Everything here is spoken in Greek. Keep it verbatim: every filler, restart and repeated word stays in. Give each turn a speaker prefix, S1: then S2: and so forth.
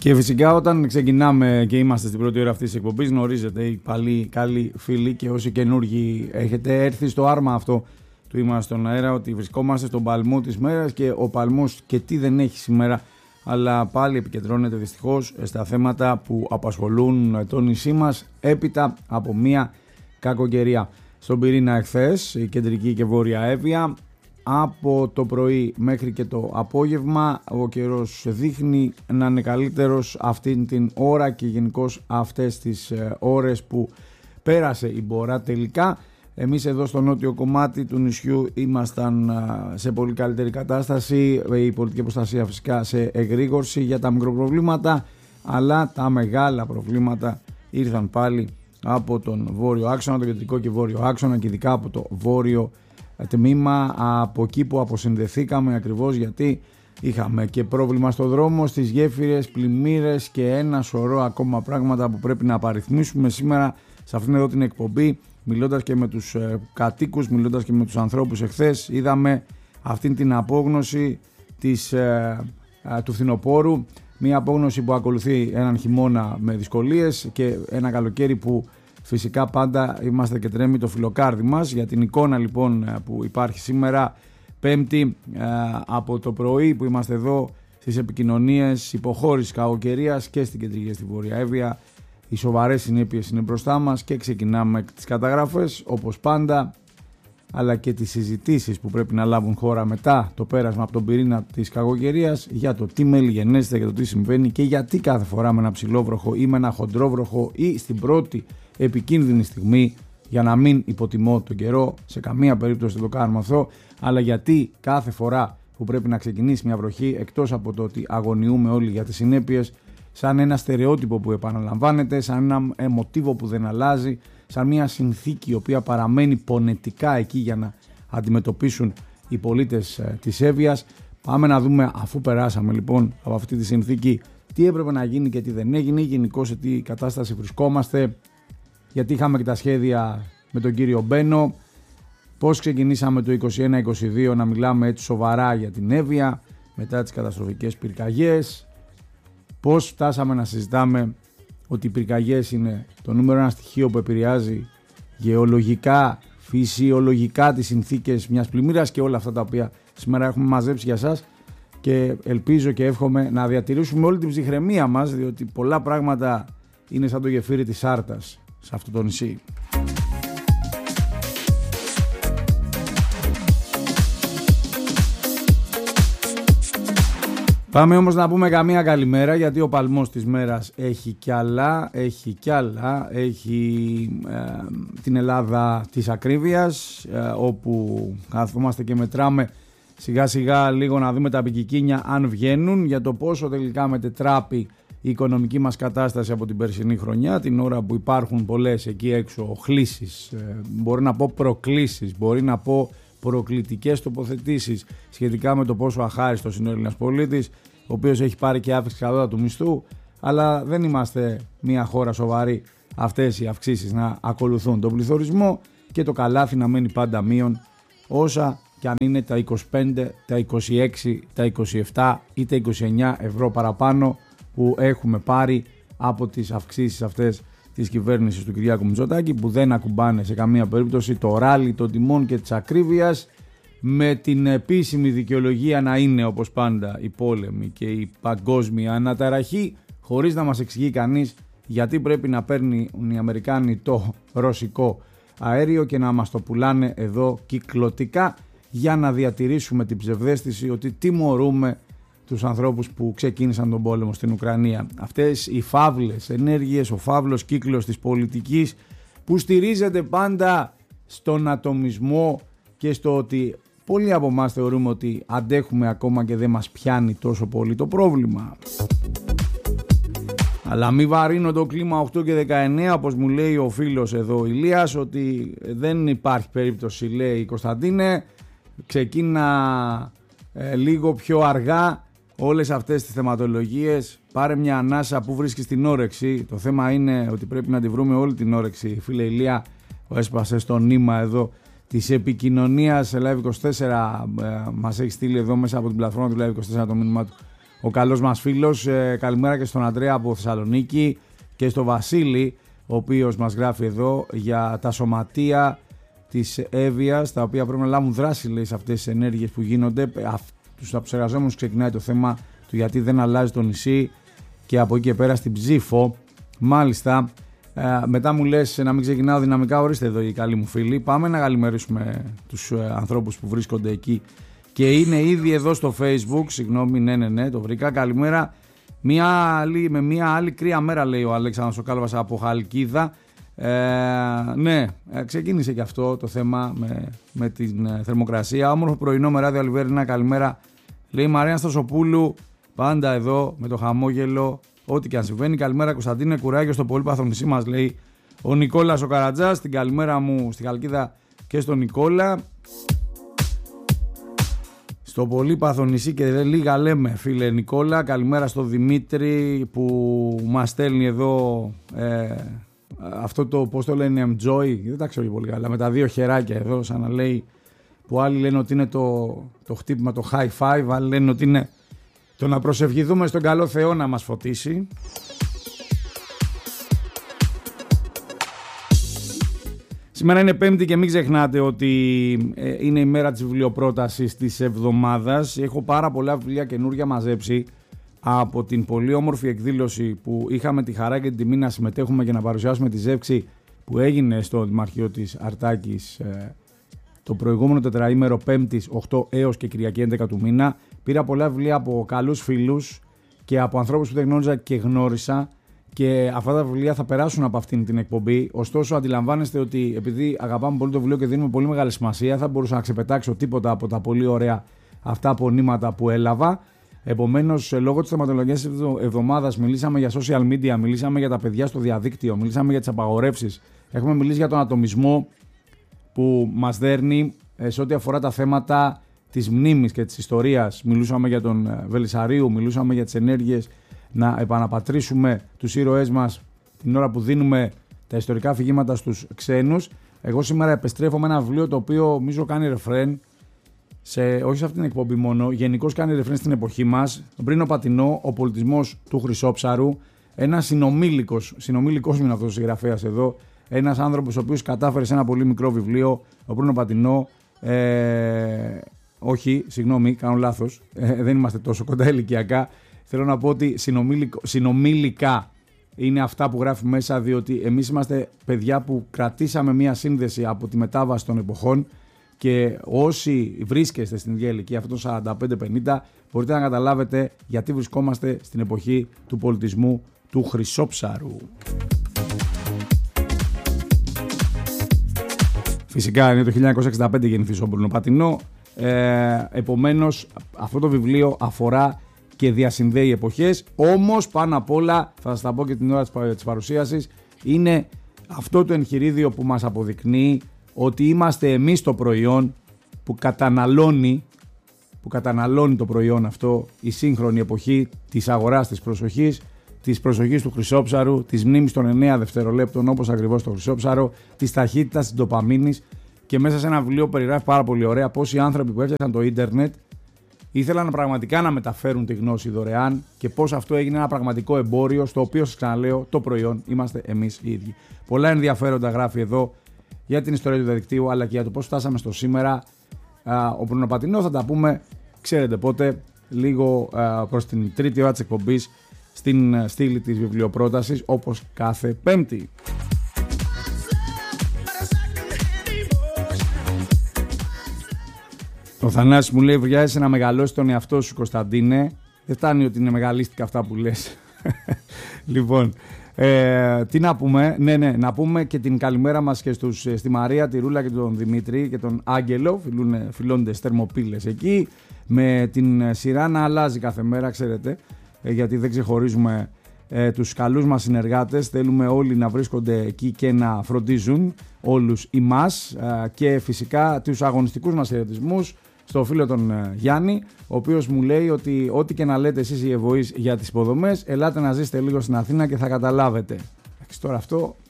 S1: Και φυσικά όταν ξεκινάμε και είμαστε στην πρώτη ώρα αυτής της εκπομπής, γνωρίζετε οι παλιοί καλοί φίλοι και όσοι καινούργοι έχετε έρθει στο άρμα αυτό του Είμαστε στον αέρα, ότι βρισκόμαστε στον παλμό της μέρας και ο παλμός και τι δεν έχει σήμερα, αλλά πάλι επικεντρώνεται δυστυχώς στα θέματα που απασχολούν το νησί μας έπειτα από μια κακοκαιρία. Στον πυρήνα εχθές η κεντρική και βόρεια Εύβοια, από το πρωί μέχρι και το απόγευμα ο καιρός δείχνει να είναι καλύτερος αυτήν την ώρα και γενικώς αυτές τις ώρες που πέρασε η Μπορά τελικά. Εμείς εδώ στο νότιο κομμάτι του νησιού ήμασταν σε πολύ καλύτερη κατάσταση, η πολιτική προστασία φυσικά σε εγρήγορση για τα μικροπροβλήματα, αλλά τα μεγάλα προβλήματα ήρθαν πάλι από τον βόρειο άξονα, τον κεντρικό και βόρειο άξονα και ειδικά από το βόρειο τμήμα, από εκεί που αποσυνδεθήκαμε ακριβώς γιατί είχαμε και πρόβλημα στο δρόμο, στις γέφυρες, πλημμύρες και ένα σωρό ακόμα πράγματα που πρέπει να απαριθμίσουμε σήμερα σε αυτήν εδώ την εκπομπή. Μιλώντας και με τους ε, κατοίκους, μιλώντας και με τους ανθρώπους εχθές, είδαμε αυτήν την απόγνωση της, ε, ε, του φθινοπόρου, μια απόγνωση που ακολουθεί έναν χειμώνα με δυσκολίες και ένα καλοκαίρι που φυσικά πάντα είμαστε και τρέμει το φιλοκάρδι μας. Για την εικόνα λοιπόν που υπάρχει σήμερα Πέμπτη ε, από το πρωί που είμαστε εδώ στις επικοινωνίες υποχώρησης κακοκαιρίας και στην κεντρική και στη Βόρεια Εύβοια. Οι σοβαρές συνέπειες είναι μπροστά μας και ξεκινάμε τις καταγραφές όπως πάντα, αλλά και τις συζητήσεις που πρέπει να λάβουν χώρα μετά το πέρασμα από τον πυρήνα της κακοκαιρίας για το τι μελιγενέστε και το τι συμβαίνει και γιατί κάθε φορά με ένα ψηλόβροχο ή με ένα χοντρόβροχο ή στην πρώτη επικίνδυνη στιγμή, για να μην υποτιμώ τον καιρό, σε καμία περίπτωση δεν το κάνουμε αυτό, αλλά γιατί κάθε φορά που πρέπει να ξεκινήσει μια βροχή, εκτός από το ότι αγωνιούμε όλοι για τις συνέπειες, σαν ένα στερεότυπο που επαναλαμβάνεται, σαν ένα μοτίβο που δεν αλλάζει, σαν μια συνθήκη η οποία παραμένει πονετικά εκεί για να αντιμετωπίσουν οι πολίτες της Εύβοιας. Πάμε να δούμε, αφού περάσαμε λοιπόν από αυτή τη συνθήκη, τι έπρεπε να γίνει και τι δεν έγινε, γενικώς σε τι κατάσταση βρισκόμαστε, γιατί είχαμε και τα σχέδια με τον κύριο Μπένο, πώς ξεκινήσαμε το είκοσι ένα είκοσι δύο να μιλάμε έτσι σοβαρά για την Εύβοια μετά τις καταστροφικές πυρκαγιές, πώς φτάσαμε να συζητάμε ότι οι πυρκαγιές είναι το νούμερο ένα στοιχείο που επηρεάζει γεωλογικά, φυσιολογικά τις συνθήκες μιας πλημμύρας και όλα αυτά τα οποία σήμερα έχουμε μαζέψει για σας, και ελπίζω και εύχομαι να διατηρήσουμε όλη την ψυχραιμία μας, διότι πολλά πράγματα είναι σαν το γεφύρι της Σάρτας σε αυτό το νησί. Πάμε όμως να πούμε καμία καλημέρα, γιατί ο παλμός της μέρας έχει κι άλλα, έχει κι άλλα, έχει ε, την Ελλάδα της ακρίβειας, ε, όπου καθόμαστε και μετράμε σιγά σιγά λίγο να δούμε τα πικικίνια αν βγαίνουν, για το πόσο τελικά μετετράπει η οικονομική μας κατάσταση από την περσινή χρονιά, την ώρα που υπάρχουν πολλές εκεί έξω χλήσεις, ε, μπορεί να πω προκλήσεις, μπορεί να πω προκλητικές τοποθετήσεις σχετικά με το πόσο αχάριστος είναι ο Έλληνας πολίτης, ο οποίος έχει πάρει και αύξηση κατώτατου του μισθού, αλλά δεν είμαστε μια χώρα σοβαρή αυτές οι αυξήσεις να ακολουθούν τον πληθωρισμό και το καλάθι να μένει πάντα μείον, όσα και αν είναι τα είκοσι πέντε, τα είκοσι έξι, τα είκοσι επτά ή τα είκοσι εννιά ευρώ παραπάνω που έχουμε πάρει από τις αυξήσεις αυτές της κυβέρνησης του Κυριάκου Μητσοτάκη, που δεν ακουμπάνε σε καμία περίπτωση το ράλι των τιμών και της ακρίβειας, με την επίσημη δικαιολογία να είναι όπως πάντα η πόλεμη και η παγκόσμια αναταραχή, χωρίς να μας εξηγεί κανείς γιατί πρέπει να παίρνουν οι Αμερικάνοι το ρωσικό αέριο και να μας το πουλάνε εδώ κυκλωτικά, για να διατηρήσουμε την ψευδαίσθηση ότι τιμωρούμε τους ανθρώπους που ξεκίνησαν τον πόλεμο στην Ουκρανία. Αυτές οι φαύλες ενέργειες, ο φαύλος κύκλος της πολιτικής που στηρίζεται πάντα στον ατομισμό και στο ότι πολλοί από εμάς θεωρούμε ότι αντέχουμε ακόμα και δεν μας πιάνει τόσο πολύ το πρόβλημα. Αλλά μη βαρύνω το κλίμα οκτώ και δεκαεννέα, όπως μου λέει ο φίλος εδώ Ηλίας, ότι δεν υπάρχει περίπτωση, λέει Κωνσταντίνε, ξεκίνα ε, λίγο πιο αργά όλες αυτές τις θεματολογίες, πάρε μια ανάσα που βρίσκεις την όρεξη. Το θέμα είναι ότι πρέπει να τη βρούμε όλη την όρεξη. Φίλε Ηλία, ο έσπασε στο νήμα εδώ της επικοινωνίας Live είκοσι τέσσερα, ε, μας έχει στείλει εδώ μέσα από την πλατφόρμα του Live είκοσι τέσσερα το μήνυμά του ο καλός μας φίλος. Ε, καλημέρα και στον Αντρέα από Θεσσαλονίκη και στο Βασίλη, ο οποίος μας γράφει εδώ για τα σωματεία της Εύβοιας, τα οποία πρέπει να λάβουν δράση, λέει, σε αυτές τις ενέργειες που γίνονται. Τους εργαζόμενους ξεκινάει το θέμα του γιατί δεν αλλάζει το νησί και από εκεί και πέρα στην ψήφο. Μάλιστα, ε, μετά μου λες να μην ξεκινάω δυναμικά. Ορίστε εδώ οι καλοί μου φίλοι. Πάμε να καλημερίσουμε τους ε, ανθρώπους που βρίσκονται εκεί και είναι ήδη εδώ στο Facebook. Συγγνώμη, ναι, ναι, ναι, το βρήκα. Καλημέρα. Μια άλλη, με μια άλλη κρύα μέρα, λέει ο Αλέξανδρος ο Κάλβας από Χαλκίδα. Ε, ναι, ξεκίνησε και αυτό το θέμα με, με την ε, θερμοκρασία. Όμορφο πρωινό με ράδιο Αλιβέρνα. Καλημέρα, λέει η Μαρία Στασοπούλου. Πάντα εδώ με το χαμόγελο, ό,τι και αν συμβαίνει. Καλημέρα, Κωνσταντίνε, κουράγιο στο πολύπαθο νησί μας, λέει ο Νικόλας ο Καρατζάς. Την καλημέρα μου στη Χαλκίδα και στον Νικόλα. Στο πολύπαθο νησί και λίγα λέμε, φίλε Νικόλα. Καλημέρα στο Δημήτρη που μας στέλνει εδώ ε, αυτό το, πώς το λένε, enjoy, δεν τα ξέρω πολύ καλά, με τα δύο χεράκια εδώ, σαν να λέει, που άλλοι λένε ότι είναι το, το χτύπημα, το high five, άλλοι λένε ότι είναι το να προσευχηθούμε στον καλό Θεό να μας φωτίσει. Σήμερα είναι Πέμπτη και μην ξεχνάτε ότι είναι η μέρα της βιβλιοπρότασης της εβδομάδας. Έχω πάρα πολλά βιβλία καινούργια μαζέψει από την πολύ όμορφη εκδήλωση που είχαμε τη χαρά και την τιμή να συμμετέχουμε και να παρουσιάσουμε τη ζεύξη που έγινε στο Δημαρχείο της Αρτάκης το προηγούμενο τετραήμερο, Πέμπτης οκτώ έως και Κυριακή έντεκα του μήνα. Πήρα πολλά βιβλία από καλούς φίλους και από ανθρώπους που δεν γνώριζα και γνώρισα και αυτά τα βιβλία θα περάσουν από αυτήν την εκπομπή. Ωστόσο, αντιλαμβάνεστε ότι επειδή αγαπάμε πολύ το βιβλίο και δίνουμε πολύ μεγάλη σημασία, θα μπορούσα να ξεπετάξω τίποτα από τα πολύ ωραία αυτά απονείμματα που έλαβα. Επομένως, λόγω της θεματολογίας εβδομάδας μιλήσαμε για social media, μιλήσαμε για τα παιδιά στο διαδίκτυο, μιλήσαμε για τις απαγορεύσεις, έχουμε μιλήσει για τον ατομισμό που μας δέρνει σε ό,τι αφορά τα θέματα της μνήμης και της ιστορίας. Μιλούσαμε για τον Βελισσαρίου, μιλούσαμε για τις ενέργειες να επαναπατρίσουμε τους ήρωές μας την ώρα που δίνουμε τα ιστορικά αφηγήματα στους ξένους. Εγώ σήμερα επιστρέφω με ένα βιβλίο το οποίο νομίζω κάνει ρεφρέν, σε, όχι σε αυτήν την εκπομπή μόνο, γενικώς κάνει ρεφρέν στην εποχή μας. Μπρίνο Πατινό, ο πολιτισμός του Χρυσόψαρου. Ένας συνομήλικος, συνομήλικος είναι αυτός ο συγγραφέας εδώ. Ένας άνθρωπος ο οποίος κατάφερε σε ένα πολύ μικρό βιβλίο, ο Μπρίνο Πατινό. Ε, όχι, συγγνώμη, κάνω λάθος. Ε, δεν είμαστε τόσο κοντά ηλικιακά. Θέλω να πω ότι συνομήλικα είναι αυτά που γράφει μέσα, διότι εμείς είμαστε παιδιά που κρατήσαμε μια σύνδεση από τη μετάβαση των εποχών και όσοι βρίσκεστε στην ίδια ηλικία, αυτό το σαράντα πέντε πενήντα, μπορείτε να καταλάβετε γιατί βρισκόμαστε στην εποχή του πολιτισμού του Χρυσόψαρου. Φυσικά είναι το χίλια εννιακόσια εξήντα πέντε γεννηθής ο Μπρούνο Πατινό, ε, επομένως αυτό το βιβλίο αφορά και διασυνδέει εποχές, όμως πάνω απ' όλα, θα σας τα πω και την ώρα της παρουσίασης, είναι αυτό το εγχειρίδιο που μας αποδεικνύει ότι είμαστε εμείς το προϊόν που καταναλώνει, που καταναλώνει το προϊόν αυτό η σύγχρονη εποχή της αγοράς της προσοχής, της προσοχής του Χρυσόψαρου, της μνήμης των εννέα δευτερολέπτων όπως ακριβώς το Χρυσόψαρο, της ταχύτητας, της ντοπαμίνης, και μέσα σε ένα βιβλίο περιγράφει πάρα πολύ ωραία πώς οι άνθρωποι που έφτιαξαν το ίντερνετ ήθελαν πραγματικά να μεταφέρουν τη γνώση δωρεάν και πώς αυτό έγινε ένα πραγματικό εμπόριο, στο οποίο, σας ξαναλέω, το προϊόν είμαστε εμείς οι ίδιοι. Πολλά ενδιαφέροντα γράφει εδώ για την ιστορία του διαδικτύου, αλλά και για το πώς φτάσαμε στο σήμερα. Ο Μπρούνο Πατινό θα τα πούμε, ξέρετε πότε, λίγο προς την τρίτη ώρα της εκπομπής, στην στήλη της βιβλιοπρότασης, όπως κάθε Πέμπτη. Ο Θανάσης μου λέει: βιάζεσαι να μεγαλώσει τον εαυτό σου, Κωνσταντίνε. Δεν φτάνει ότι είναι μεγαλίστικα αυτά που λες. Λοιπόν, ε, τι να πούμε. Ναι, ναι, να πούμε και την καλημέρα μας και στους, στη Μαρία, τη Ρούλα και τον Δημήτρη και τον Άγγελο. Φιλώνοντες θερμοπύλες εκεί. Με την σειρά να αλλάζει κάθε μέρα, ξέρετε. Ε, γιατί δεν ξεχωρίζουμε ε, τους καλούς μας συνεργάτες. Θέλουμε όλοι να βρίσκονται εκεί και να φροντίζουν όλους εμάς. Ε, και φυσικά τους αγωνιστικούς μας χαιρετισμούς στο φίλο τον Γιάννη, ο οποίος μου λέει ότι ό,τι και να λέτε εσείς οι ευωείς για τις υποδομές, ελάτε να ζήσετε λίγο στην Αθήνα και θα καταλάβετε. Εντάξει, τώρα αυτό